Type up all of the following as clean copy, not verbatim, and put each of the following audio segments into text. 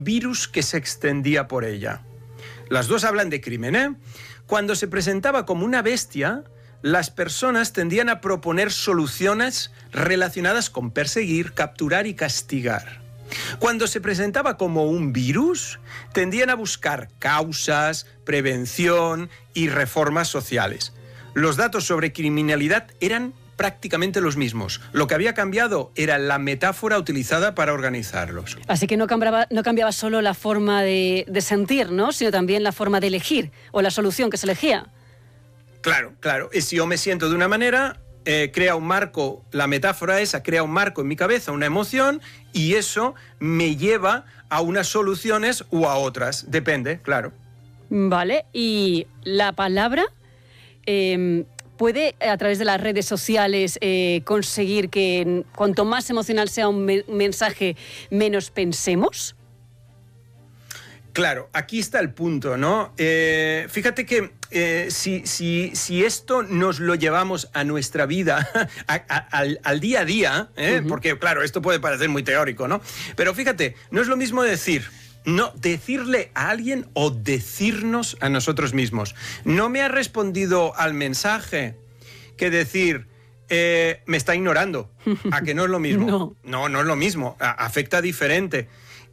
virus que se extendía por ella. Las dos hablan de crimen, ¿eh? Cuando se presentaba como una bestia, las personas tendían a proponer soluciones relacionadas con perseguir, capturar y castigar. Cuando se presentaba como un virus, tendían a buscar causas, prevención y reformas sociales. Los datos sobre criminalidad eran prácticamente los mismos. Lo que había cambiado era la metáfora utilizada para organizarlos. Así que no cambiaba solo la forma de sentir, ¿no?, sino también la forma de elegir o la solución que se elegía. Claro, claro. Y si yo me siento de una manera, crea un marco, la metáfora esa crea un marco en mi cabeza, una emoción, y eso me lleva a unas soluciones u a otras. Depende, claro. Vale, y la palabra puede, a través de las redes sociales, conseguir que cuanto más emocional sea un mensaje, menos pensemos. Claro, aquí está el punto, ¿no? Fíjate que si esto nos lo llevamos a nuestra vida, al día a día, porque claro, esto puede parecer muy teórico, ¿no? Pero fíjate, no es lo mismo decirle a alguien o decirnos a nosotros mismos. No me ha respondido al mensaje que decir, me está ignorando. ¿A que no es lo mismo? No es lo mismo. Afecta diferente.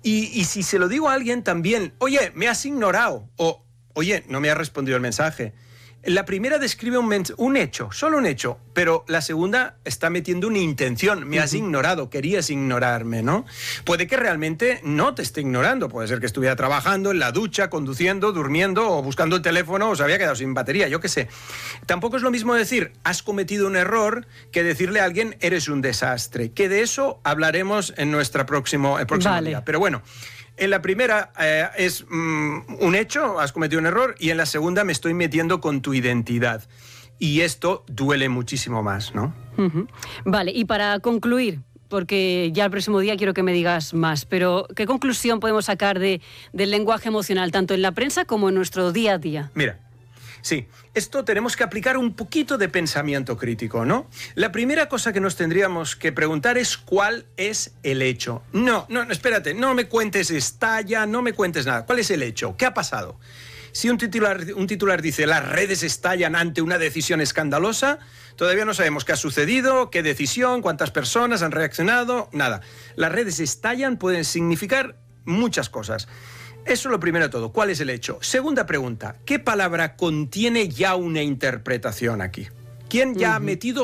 Y si se lo digo a alguien también, oye, me has ignorado, o oye, no me has respondido el mensaje. La primera describe un hecho, solo un hecho, pero la segunda está metiendo una intención. Me has ignorado, querías ignorarme, ¿no? Puede que realmente no te esté ignorando. Puede ser que estuviera trabajando en la ducha, conduciendo, durmiendo o buscando el teléfono o se había quedado sin batería, yo qué sé. Tampoco es lo mismo decir, has cometido un error, que decirle a alguien, eres un desastre. Que de eso hablaremos en el próximo día. Pero bueno, en la primera es un hecho, has cometido un error, y en la segunda me estoy metiendo con tu identidad. Y esto duele muchísimo más, ¿no? Vale, y para concluir, porque ya el próximo día quiero que me digas más, pero ¿qué conclusión podemos sacar del lenguaje emocional, tanto en la prensa como en nuestro día a día? Mira, sí, esto tenemos que aplicar un poquito de pensamiento crítico, ¿no? La primera cosa que nos tendríamos que preguntar es ¿cuál es el hecho? No, espérate, no me cuentes estalla, no me cuentes nada. ¿Cuál es el hecho? ¿Qué ha pasado? Si un titular dice las redes estallan ante una decisión escandalosa, todavía no sabemos qué ha sucedido, qué decisión, cuántas personas han reaccionado, nada. Las redes estallan pueden significar muchas cosas. Eso es lo primero de todo. ¿Cuál es el hecho? Segunda pregunta. ¿Qué palabra contiene ya una interpretación aquí? ¿Quién ya ha metido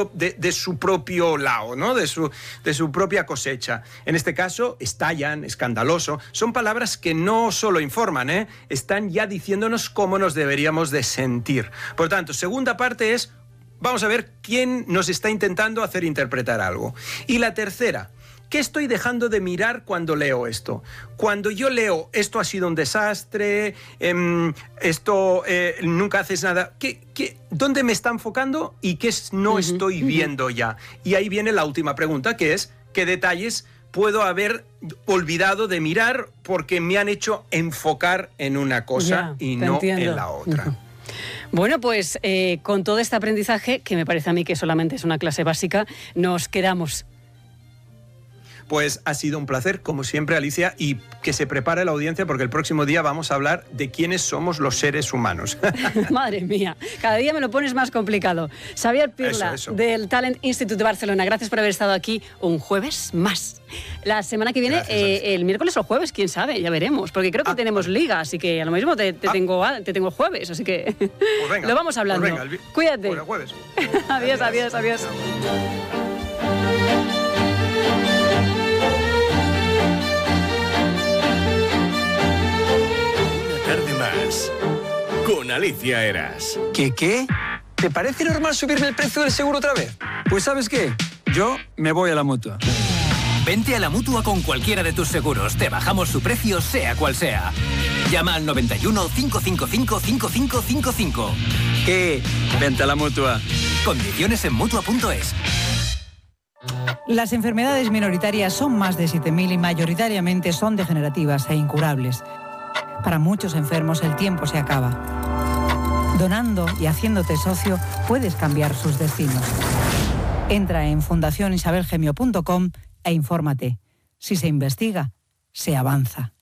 de su propio lado, ¿no? de su propia cosecha? En este caso, estallan, escandaloso. Son palabras que no solo informan, están ya diciéndonos cómo nos deberíamos de sentir. Por tanto, segunda parte es, vamos a ver quién nos está intentando hacer interpretar algo. Y la tercera, ¿qué estoy dejando de mirar cuando leo esto? Cuando yo leo, esto ha sido un desastre, esto nunca haces nada, ¿dónde me está enfocando y qué no estoy viendo ya? Y ahí viene la última pregunta, que es, ¿qué detalles puedo haber olvidado de mirar porque me han hecho enfocar en una cosa y no en la otra? Bueno, pues con todo este aprendizaje, que me parece a mí que solamente es una clase básica, nos quedamos. Pues ha sido un placer, como siempre, Alicia, y que se prepare la audiencia porque el próximo día vamos a hablar de quiénes somos los seres humanos. Madre mía, cada día me lo pones más complicado. Xavier Pirla, del Talent Institute de Barcelona, gracias por haber estado aquí un jueves más. La semana que viene, el miércoles o jueves, quién sabe, ya veremos, porque creo que tenemos liga, así que a lo mismo te tengo el jueves, así que pues venga, lo vamos hablando. Pues venga, cuídate. Bueno, jueves. Adiós. Con Alicia Eras. ¿Qué? ¿Te parece normal subirme el precio del seguro otra vez? Pues ¿sabes qué? Yo me voy a la Mutua. Vente a la Mutua con cualquiera de tus seguros. Te bajamos su precio, sea cual sea. Llama al 91 555 5555. ¿Qué? Vente a la Mutua. Condiciones en Mutua.es. Las enfermedades minoritarias son más de 7.000 y mayoritariamente son degenerativas e incurables. Para muchos enfermos el tiempo se acaba. Donando y haciéndote socio puedes cambiar sus destinos. Entra en fundacionisabelgemio.com e infórmate. Si se investiga, se avanza.